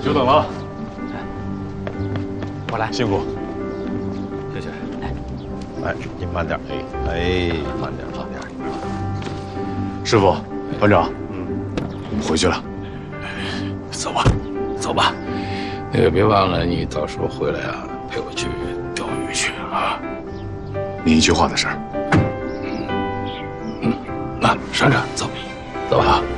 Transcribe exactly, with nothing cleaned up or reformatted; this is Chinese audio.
久等了。 我来， 辛苦。 谢谢。 哎，您慢点，哎哎，慢点，慢点。 师傅，团长，嗯，我们回去了。 走吧，走吧。那个别忘了，你到时候回来啊，陪我去钓鱼去啊。 你一句话的事儿。 嗯嗯，那上车，走，走吧。